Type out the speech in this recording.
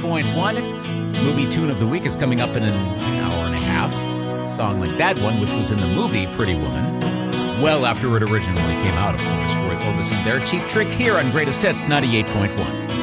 98.1. Movie Tune of the Week is coming up in an hour and a half. A song like that one, which was in the movie Pretty Woman. Well after it originally came out, of course. Roy Orbison there. Cheap Trick here on Greatest Hits 98.1.